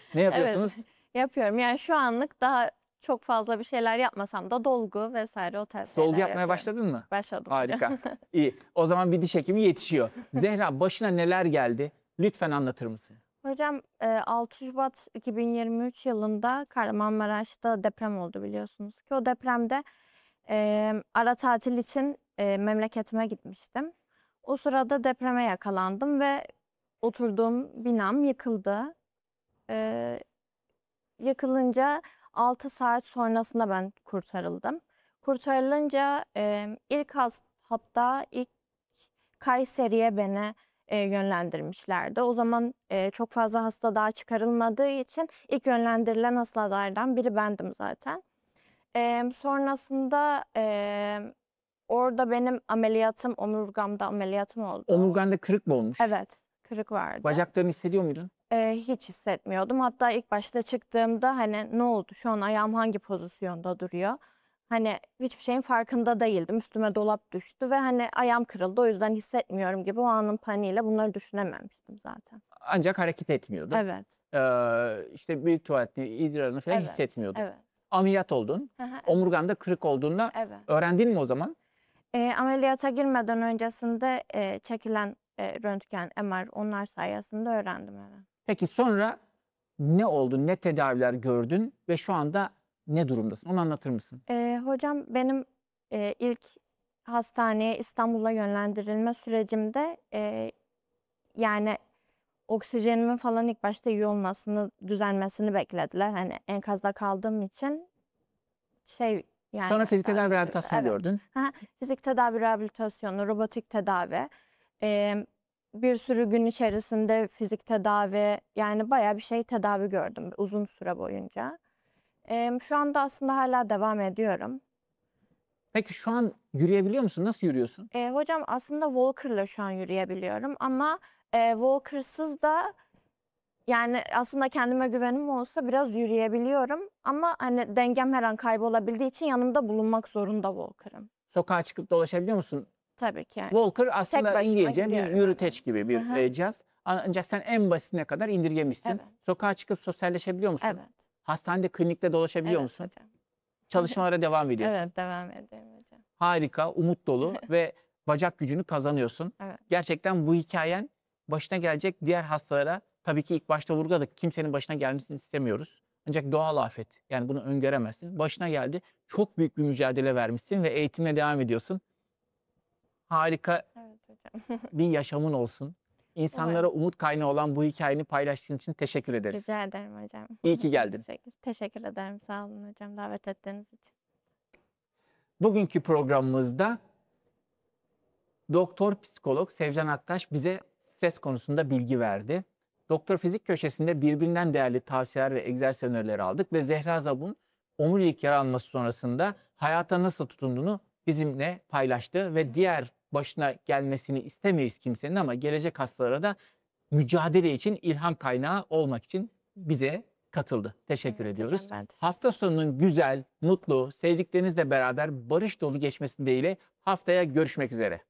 Ne yapıyorsunuz? Evet, yapıyorum. Yani şu anlık daha çok fazla bir şeyler yapmasam da dolgu vesaire o tarz Dolgu şeyler yapmaya yapıyorum. başladın mı? Başladım hocam. Harika. İyi. O zaman bir diş hekimi yetişiyor. Zehra, başına neler geldi? Lütfen anlatır mısın? Hocam 6 Şubat 2023 yılında Kahramanmaraş'ta deprem oldu biliyorsunuz ki. O depremde ara tatil için memleketime gitmiştim. O sırada depreme yakalandım ve oturduğum binam yıkıldı. E, Yıkılınca 6 saat sonrasında ben kurtarıldım. Kurtarılınca hatta ilk Kayseri'ye beni yönlendirmişlerdi. O zaman çok fazla hasta daha çıkarılmadığı için ilk yönlendirilen hastalardan biri bendim zaten. Sonrasında orada benim omurgamda ameliyatım oldu. Omurganda kırık mı olmuş? Evet, kırık vardı. Bacaklarını hissediyor muydun? Hiç hissetmiyordum. Hatta ilk başta çıktığımda hani ne oldu? Şu an ayağım hangi pozisyonda duruyor? Hani hiçbir şeyin farkında değildim. Üstüme dolap düştü ve hani ayağım kırıldı. O yüzden hissetmiyorum gibi o anın paniğiyle bunları düşünememiştim zaten. Ancak hareket etmiyordun. Evet, İşte büyük tuvaletini, idrarını falan evet, hissetmiyordun. evet. Ameliyat oldun. Hı hı, evet, Omurganda kırık olduğunda evet. öğrendin mi o zaman? Ameliyata girmeden öncesinde çekilen röntgen, MR onlar sayesinde öğrendim evet. Peki sonra ne oldu? Ne tedaviler gördün ve şu anda ne durumdasın? Onu anlatır mısın? Hocam benim ilk hastaneye İstanbul'a yönlendirilme sürecimde yani oksijenimin falan ilk başta iyi olmasını, düzelmesini beklediler. Hani enkazda kaldığım için yani Sonra fizik tedavi daha kötüydü. rehabilitasyonu Evet. gördün. Ha, fizik tedavi rehabilitasyonu, robotik tedavi, bir sürü gün içerisinde fizik tedavi yani bayağı bir şey tedavi gördüm uzun süre boyunca. Şu anda aslında hala devam ediyorum. Peki şu an yürüyebiliyor musun? Nasıl yürüyorsun? Hocam aslında walker'la şu an yürüyebiliyorum ama walker'sız da yani aslında kendime güvenim olsa biraz yürüyebiliyorum ama hani dengem her an kaybolabildiği için yanımda bulunmak zorunda walker'ım. Sokağa çıkıp dolaşabiliyor musun? Tabii ki. Walker Tek aslında başıma İngilizce bir gidiyorum evet. yürüteç gibi Hı bir hı. cihaz. Ancak sen en basitine kadar indirgemişsin. Evet. Sokağa çıkıp sosyalleşebiliyor musun? Evet. Hastanede, klinikte dolaşabiliyor Evet musun? hocam. Çalışmalara devam ediyorsun. Evet devam edelim hocam. Harika, umut dolu ve bacak gücünü kazanıyorsun. Evet. Gerçekten bu hikayen başına gelecek diğer hastalara, tabii ki ilk başta vurguladık, kimsenin başına gelmesini istemiyoruz. Ancak doğal afet, yani bunu öngöremezsin. Başına geldi, çok büyük bir mücadele vermişsin ve eğitimine devam ediyorsun. Harika Evet hocam. bir yaşamın olsun. İnsanlara Umarım. umut kaynağı olan bu hikayeni paylaştığın için teşekkür ederiz. Rica ederim hocam. İyi ki geldin. Teşekkür ederim. Sağ olun hocam davet ettiğiniz için. Bugünkü programımızda doktor psikolog Sevcan Aktaş bize stres konusunda bilgi verdi. Doktor Fizik köşesinde birbirinden değerli tavsiyeler ve egzersiz önerileri aldık ve Zehra Zabun omurilik yaralanması sonrasında hayata nasıl tutunduğunu bizimle paylaştı ve diğer başına gelmesini istemeyiz kimsenin ama gelecek hastalara da mücadele için ilham kaynağı olmak için bize katıldı. Teşekkür Evet ediyoruz. hocam ben teşekkür Hafta sonunun güzel, mutlu, sevdiklerinizle beraber barış dolu geçmesi dileğiyle haftaya görüşmek üzere.